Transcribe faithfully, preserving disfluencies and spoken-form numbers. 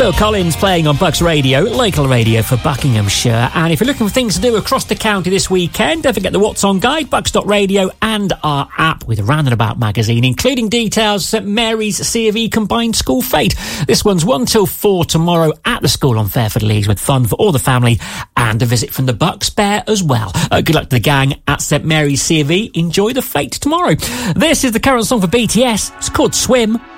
Phil Collins playing on Bucks Radio, local radio for Buckinghamshire. And if you're looking for things to do across the county this weekend, don't forget the What's On guide, bucks dot radio, and our app with Round and About magazine, including details of St Mary's C of E Combined School Fete. This one's one till four tomorrow at the school on Fairford Leys, with fun for all the family and a visit from the Bucks Bear as well. Uh, good luck to the gang at St Mary's C of E. Enjoy the fete tomorrow. This is the current song for B T S. It's called Swim.